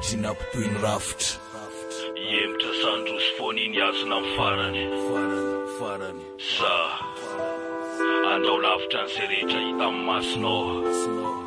Ankehitriny ampitoy ny rafitra. Yemtra Sandros foniny azona amin'ny farany. Sa andao lavitra ny seretra hita amin'ny masonao.